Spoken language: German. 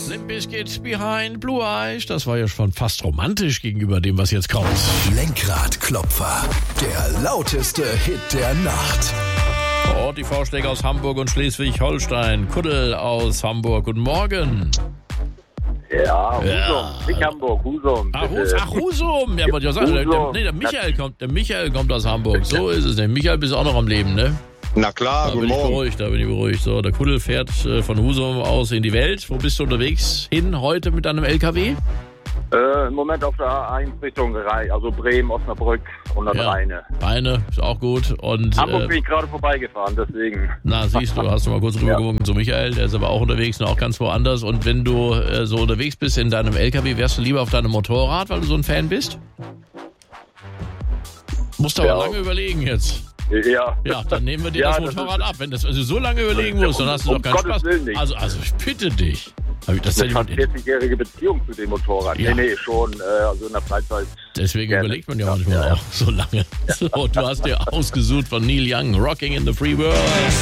Limp Bizkit Behind Blue Eyes. Das war ja schon fast romantisch gegenüber dem, was jetzt kommt. Lenkradklopfer, der lauteste Hit der Nacht. Oh, die Vorschläge aus Hamburg und Schleswig-Holstein. Kuddel aus Hamburg. Guten Morgen. Ja, Husum, nicht Hamburg, Husum. Husum. Ja, wollte ich auch sagen. Der Michael kommt aus Hamburg. So ist es. Der Michael bist auch noch am Leben, ne? Na klar, Da bin ich beruhigt. So, der Kuddel fährt von Husum aus in die Welt. Wo bist du unterwegs hin heute mit deinem LKW? Im Moment auf der A1 Richtung Rhein, also Bremen, Osnabrück und dann Rheine. Rheine ist auch gut. Und Hamburg bin ich gerade vorbeigefahren, deswegen. Na, siehst du, hast du mal kurz rübergewunken zu Michael. Der ist aber auch unterwegs und auch ganz woanders. Und wenn du so unterwegs bist in deinem LKW, wärst du lieber auf deinem Motorrad, weil du so ein Fan bist? Musst du aber lange überlegen jetzt. Ja. Ja, dann nehmen wir dir das Motorrad ab. Wenn du so lange überlegen musst, dann hast du doch keinen Spaß. Also ich bitte dich. Das eine fast 40-jährige Beziehung zu dem Motorrad. Ja. Nee, schon. Also in der Freizeit. Deswegen überlegt man ja manchmal auch so lange. So, du hast dir ausgesucht von Neil Young, Rocking in the Free World.